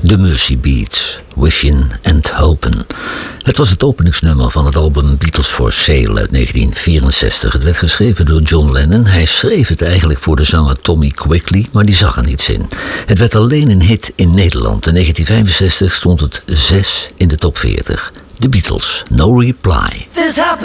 The Mercy Beats, Wishin' and Hopin'. Het was het openingsnummer van het album Beatles for Sale uit 1964. Het werd geschreven door John Lennon. Hij schreef het eigenlijk voor de zanger Tommy Quigley, maar die zag er niets in. Het werd alleen een hit in Nederland. In 1965 stond het 6 in de top 40. The Beatles, No Reply.